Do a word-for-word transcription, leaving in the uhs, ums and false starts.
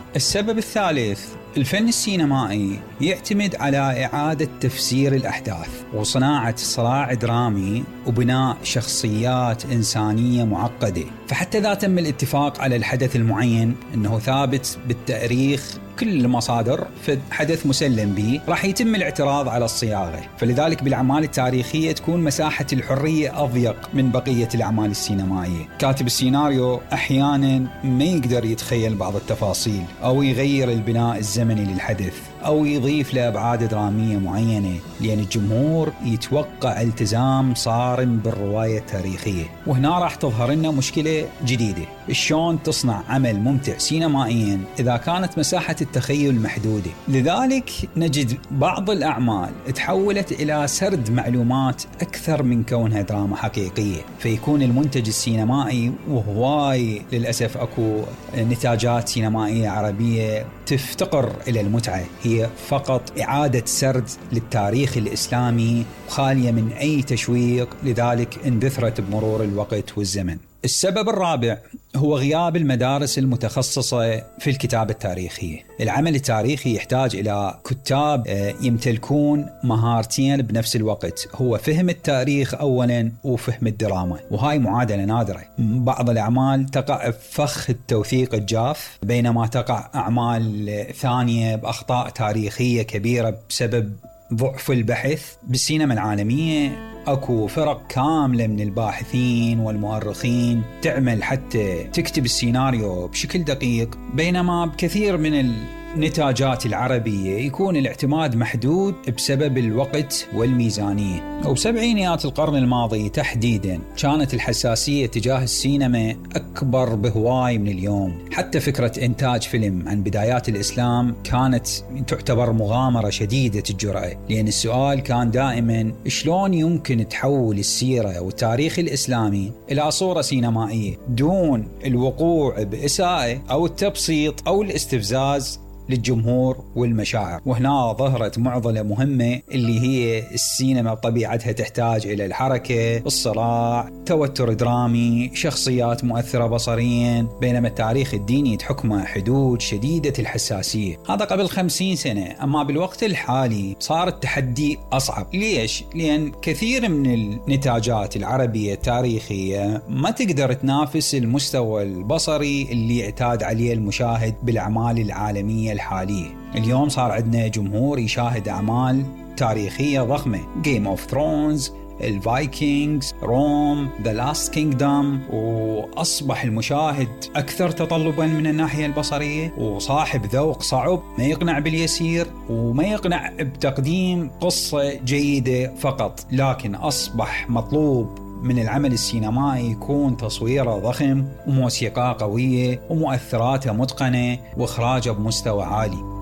السبب الثالث، الفن السينمائي يعتمد على إعادة تفسير الأحداث وصناعة صراع درامي وبناء شخصيات إنسانية معقدة. فحتى إذا تم الاتفاق على الحدث المعين أنه ثابت بالتاريخ كل المصادر في حدث مسلم به، راح يتم الاعتراض على الصياغة. فلذلك بالأعمال التاريخية تكون مساحة الحرية أضيق من بقية الأعمال السينمائية. كاتب السيناريو أحيانا ما يقدر يتخيل بعض التفاصيل أو يغير البناء الزمني للحدث أو يضيف لأبعاد درامية معينة، لأن الجمهور يتوقع التزام صارم بالرواية التاريخية. وهنا راح تظهر لنا مشكلة جديدة، شلون تصنع عمل ممتع سينمائيا إذا كانت مساحة التخيل محدودة. لذلك نجد بعض الأعمال تحولت إلى سرد معلومات أكثر من كونها دراما حقيقية، فيكون المنتج السينمائي، وهواي للأسف أكو نتاجات سينمائية عربية تفتقر إلى المتعة، هي فقط إعادة سرد للتاريخ الإسلامي خالية من أي تشويق، لذلك اندثرت بمرور الوقت والزمن. السبب الرابع هو غياب المدارس المتخصصة في الكتابة التاريخية. العمل التاريخي يحتاج إلى كتاب يمتلكون مهارتين بنفس الوقت، هو فهم التاريخ أولا وفهم الدراما، وهاي معادلة نادرة. بعض الأعمال تقع بفخ التوثيق الجاف، بينما تقع أعمال ثانية بأخطاء تاريخية كبيرة بسبب ضعف البحث. بالسينما العالمية أكو فرق كاملة من الباحثين والمؤرخين تعمل حتى تكتب السيناريو بشكل دقيق، بينما بكثير من النتاجات العربية يكون الاعتماد محدود بسبب الوقت والميزانية. وبسبعينيات القرن الماضي تحديدا كانت الحساسية تجاه السينما أكبر بهواي من اليوم. حتى فكرة إنتاج فيلم عن بدايات الإسلام كانت تعتبر مغامرة شديدة الجرأة، لأن السؤال كان دائما شلون يمكن تحول السيرة والتاريخ الإسلامي إلى صورة سينمائية دون الوقوع بإساءة أو التبسيط أو الاستفزاز للجمهور والمشاعر. وهنا ظهرت معضلة مهمة اللي هي السينما بطبيعتها تحتاج إلى الحركة، الصراع، توتر درامي، شخصيات مؤثرة بصريا، بينما التاريخ الديني تحكمه حدود شديدة الحساسية. هذا قبل خمسين سنة، أما بالوقت الحالي صار التحدي أصعب. ليش؟ لأن كثير من النتاجات العربية التاريخية ما تقدر تنافس المستوى البصري اللي اعتاد عليه المشاهد بالأعمال العالمية الحالية. اليوم صار عندنا جمهور يشاهد أعمال تاريخية ضخمة، Game of Thrones، الفايكنجز، روم، The Last Kingdom، وأصبح المشاهد أكثر تطلبا من الناحية البصرية وصاحب ذوق صعب، ما يقنع باليسير وما يقنع بتقديم قصة جيدة فقط، لكن أصبح مطلوب من العمل السينمائي يكون تصويره ضخم وموسيقى قوية ومؤثراته متقنة وإخراجه بمستوى عالي.